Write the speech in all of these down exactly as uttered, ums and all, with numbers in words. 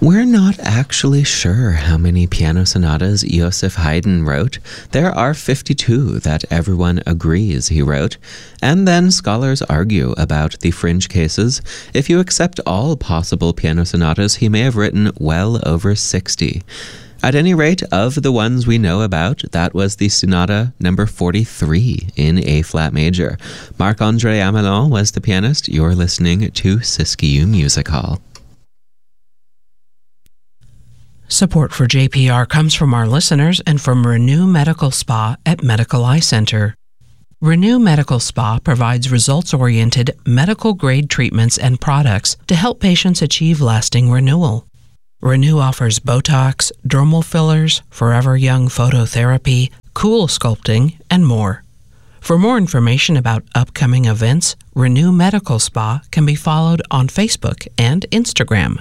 We're not actually sure how many piano sonatas Joseph Haydn wrote. There are fifty-two that everyone agrees he wrote, and then scholars argue about the fringe cases. If you accept all possible piano sonatas, he may have written well over sixty. At any rate, of the ones we know about, that was the sonata number forty-three in A-flat major. Marc-André Amelin was the pianist. You're listening to Siskiyou Music Hall. Support for J P R comes from our listeners and from Renew Medical Spa at Medical Eye Center. Renew Medical Spa provides results-oriented, medical-grade treatments and products to help patients achieve lasting renewal. Renew offers Botox, dermal fillers, Forever Young phototherapy, cool sculpting, and more. For more information about upcoming events, Renew Medical Spa can be followed on Facebook and Instagram.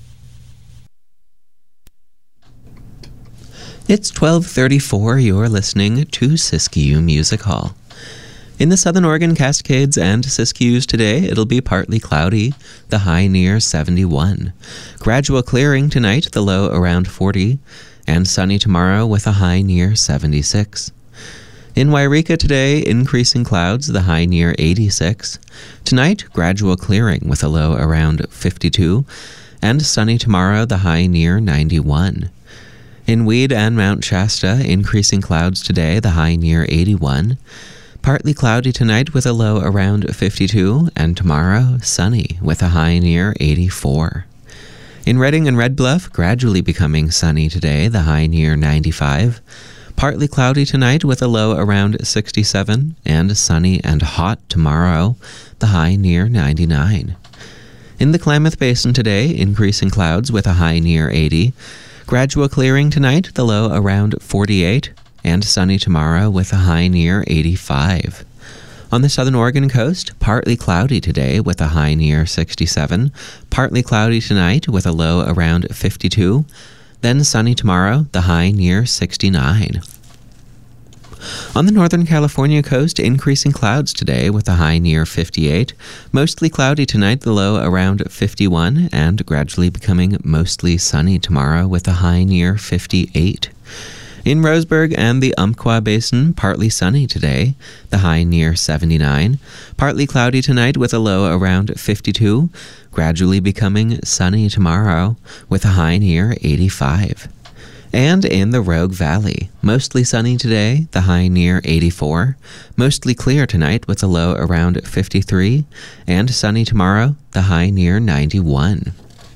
It's twelve thirty-four. You're listening to Siskiyou Music Hall. In the Southern Oregon Cascades and Siskiyous today, it'll be partly cloudy, the high near seventy-one. Gradual clearing tonight, the low around forty, and sunny tomorrow with a high near seventy-six. In Wairika today, increasing clouds, the high near eighty-six. Tonight, gradual clearing with a low around fifty-two, and sunny tomorrow, the high near ninety-one. In Weed and Mount Shasta, increasing clouds today, the high near eighty-one. Partly cloudy tonight with a low around fifty-two, and tomorrow, sunny with a high near eighty-four. In Redding and Red Bluff, gradually becoming sunny today, the high near ninety-five. Partly cloudy tonight with a low around sixty-seven, and sunny and hot tomorrow, the high near ninety-nine. In the Klamath Basin today, increasing clouds with a high near eighty. Gradual clearing tonight, the low around forty-eight, and sunny tomorrow with a high near eighty-five. On the southern Oregon coast, partly cloudy today with a high near sixty-seven, partly cloudy tonight with a low around fifty-two, then sunny tomorrow, the high near sixty-nine. On the Northern California coast, increasing clouds today with a high near fifty-eight, mostly cloudy tonight, the low around fifty-one, and gradually becoming mostly sunny tomorrow with a high near fifty-eight. In Roseburg and the Umpqua Basin, partly sunny today, the high near seventy-nine, partly cloudy tonight with a low around fifty-two, gradually becoming sunny tomorrow with a high near eighty-five. And in the Rogue Valley, mostly sunny today, the high near eighty-four, mostly clear tonight with a low around fifty-three, and sunny tomorrow, the high near ninety-one.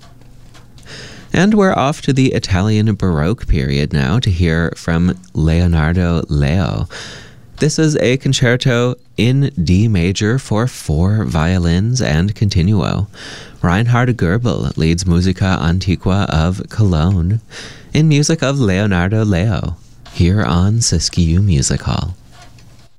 And we're off to the Italian Baroque period now to hear from Leonardo Leo. This is a concerto in D major for four violins and continuo. Reinhard Goebel leads Musica Antiqua of Cologne in music of Leonardo Leo, here on Siskiyou Music Hall.